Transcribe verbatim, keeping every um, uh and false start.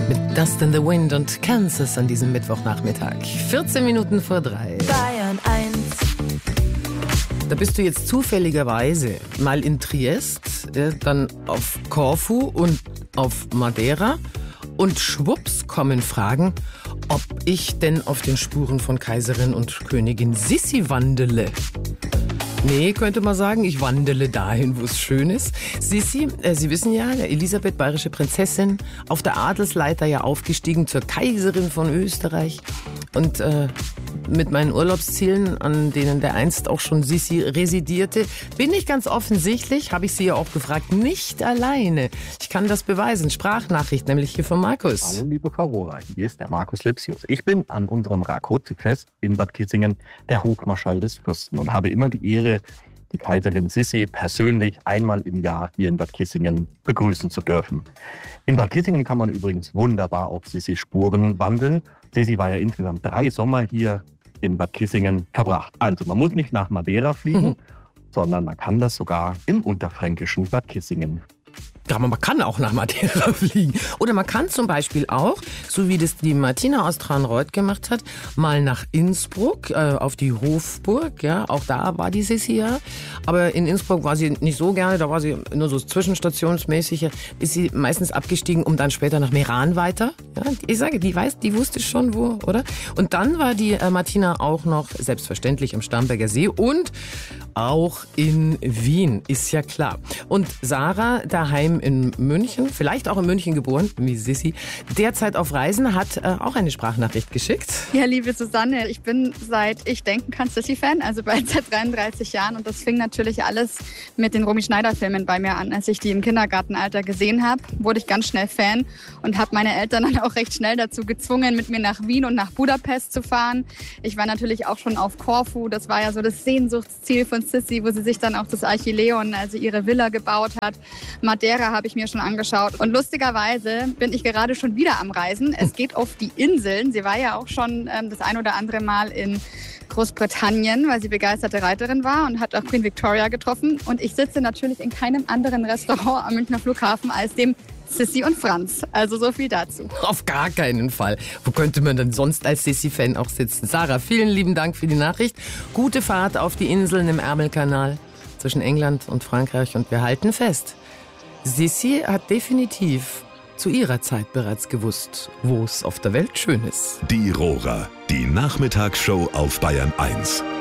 Mit Dust in the Wind und Kansas an diesem Mittwochnachmittag. vierzehn Minuten vor drei. Bayern eins. Da bist du jetzt zufälligerweise mal in Triest, äh, dann auf Korfu und auf Madeira. Und schwupps kommen Fragen, ob ich denn auf den Spuren von Kaiserin und Königin Sissi wandele. Nee, könnte man sagen, ich wandele dahin, wo es schön ist. Sissi, äh, Sie wissen ja, Elisabeth, bayerische Prinzessin, auf der Adelsleiter ja aufgestiegen zur Kaiserin von Österreich. Und äh, mit meinen Urlaubszielen, an denen der einst auch schon Sissi residierte, bin ich ganz offensichtlich, habe ich Sie ja auch gefragt, nicht alleine. Ich kann das beweisen. Sprachnachricht, nämlich hier von Markus. Hallo liebe Carola, hier ist der Markus Lipsius. Ich bin an unserem Rakoczy-Fest in Bad Kissingen der Hofmarschall des Fürsten und habe immer die Ehre, die Kaiserin Sissi persönlich einmal im Jahr hier in Bad Kissingen begrüßen zu dürfen. In Bad Kissingen kann man übrigens wunderbar auf Sissi Spuren wandeln. Sissi war ja insgesamt drei Sommer hier in Bad Kissingen verbracht. Also man muss nicht nach Madeira fliegen, mhm. sondern man kann das sogar im unterfränkischen Bad Kissingen. Ja, aber man kann auch nach Madeira fliegen. Oder man kann zum Beispiel auch, so wie das die Martina aus Tranreuth gemacht hat, mal nach Innsbruck, äh, auf die Hofburg. Ja, auch da war die Sissi ja. Aber in Innsbruck war sie nicht so gerne, da war sie nur so zwischenstationsmäßig. Ist sie meistens abgestiegen, um dann später nach Meran weiter. Ja, ich sage, die weiß, die wusste schon wo, oder? Und dann war die äh, Martina auch noch selbstverständlich am Starnberger See und auch in Wien, ist ja klar. Und Sarah daheim in München, vielleicht auch in München geboren, wie Sissi, derzeit auf Reisen, hat äh, auch eine Sprachnachricht geschickt. Ja, liebe Susanne, ich bin seit ich denken kann Sissi-Fan, also bald seit dreiunddreißig Jahren. Und das fing natürlich alles mit den Romy-Schneider-Filmen bei mir an. Als ich die im Kindergartenalter gesehen habe, wurde ich ganz schnell Fan und habe meine Eltern dann auch recht schnell dazu gezwungen, mit mir nach Wien und nach Budapest zu fahren. Ich war natürlich auch schon auf Korfu, das war ja so das Sehnsuchtsziel von Sissi, wo sie sich dann auch das Archileon, also ihre Villa, gebaut hat. Madeira habe ich mir schon angeschaut. Und lustigerweise bin ich gerade schon wieder am Reisen. Es geht auf die Inseln. Sie war ja auch schon ähm, das ein oder andere Mal in Großbritannien, weil sie begeisterte Reiterin war und hat auch Queen Victoria getroffen. Und ich sitze natürlich in keinem anderen Restaurant am Münchner Flughafen als dem Sissi und Franz. Also so viel dazu. Auf gar keinen Fall. Wo könnte man denn sonst als Sissi-Fan auch sitzen? Sarah, vielen lieben Dank für die Nachricht. Gute Fahrt auf die Inseln im Ärmelkanal zwischen England und Frankreich. Und wir halten fest, Sissi hat definitiv zu ihrer Zeit bereits gewusst, wo es auf der Welt schön ist. Die Rora, die Nachmittagsshow auf Bayern eins.